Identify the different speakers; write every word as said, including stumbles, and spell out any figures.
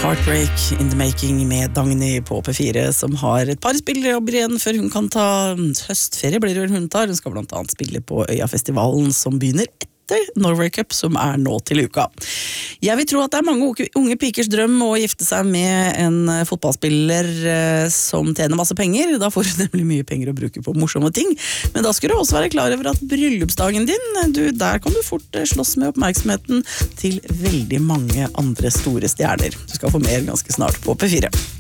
Speaker 1: Heartbreak in the Making med Dagny på P fire, som har et par spillejobber igjen før hun kan ta høstferie, blir det vel hun tar. Hun skal blant annet spille på Øyafestivalen, som begynner etter Norway Cup, som er nå til uka. Jeg vil tro at det er mange unge pikers drøm å gifte seg med en fotballspiller som tjener masse penger. Da får du nemlig mye penger å bruke på morsomme ting. Men da skal du også være klar over at bryllupsdagen din, du, der kan du fort slåss med oppmerksomheten til veldig mange andre store stjerner. Du skal få mer ganske snart på P fire.